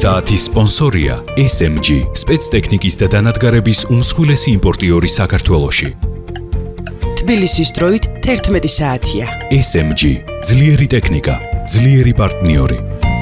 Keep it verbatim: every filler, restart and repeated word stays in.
საათის სპონსორია ეს ემ ჯი, სპეცტექნიკის და დანადგარების უმსხვილესი იმპორტიორი საქართველოში. თბილისის დროით თერთმეტი საათია. ეს ემ ჯი, ძლიერი ტექნიკა, ძლიერი პარტნიორი.